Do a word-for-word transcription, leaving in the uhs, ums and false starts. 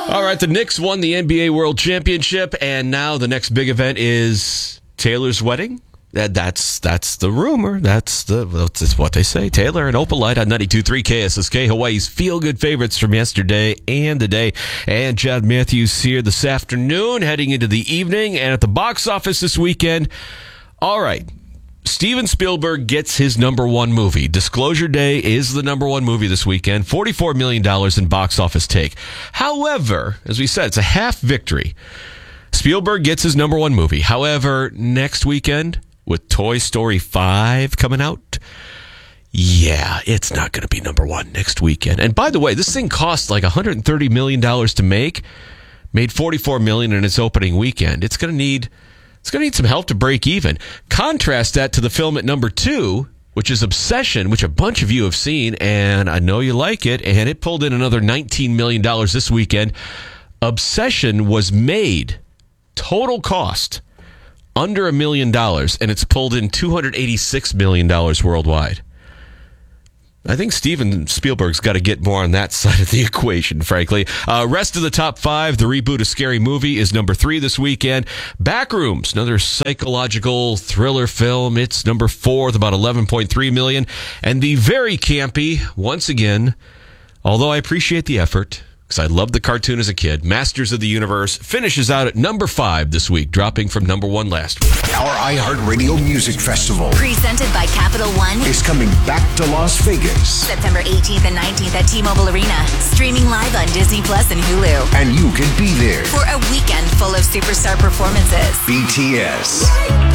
All right, the Knicks won the N B A World Championship, and now the next big event is Taylor's wedding. That, that's that's the rumor. That's the that's what they say. Taylor and Opalite on ninety-two point three K S S K, Hawaii's feel-good favorites from yesterday and today. And Chad Matthews here this afternoon, heading into the evening. And at the box office this weekend, all right, Steven Spielberg gets his number one movie. Disclosure Day is the number one movie this weekend. forty-four million dollars in box office take. However, as we said, it's a half victory. Spielberg gets his number one movie. However, next weekend, with Toy Story five coming out, yeah, it's not going to be number one next weekend. And by the way, this thing cost like one hundred thirty million dollars to make, made forty-four million dollars in its opening weekend. It's going to need it's going to need some help to break even. Contrast that to the film at number two, which is Obsession, which a bunch of you have seen, and I know you like it, and it pulled in another nineteen million dollars this weekend. Obsession was made, total cost, under a million dollars, and it's pulled in two hundred eighty-six million dollars worldwide. I think Steven Spielberg's got to get more on that side of the equation, frankly. Uh, rest of the top five, the reboot of Scary Movie is number three this weekend. Backrooms, another psychological thriller film, it's number four with about eleven point three million dollars. And the very campy, once again, although I appreciate the effort, because I loved the cartoon as a kid, Masters of the Universe finishes out at number five this week, dropping from number one last week. Our iHeartRadio Music Festival, presented by Capital One, is coming back to Las Vegas. September eighteenth and nineteenth at T-Mobile Arena. Streaming live on Disney Plus and Hulu. And you can be there for a weekend full of superstar performances. B T S,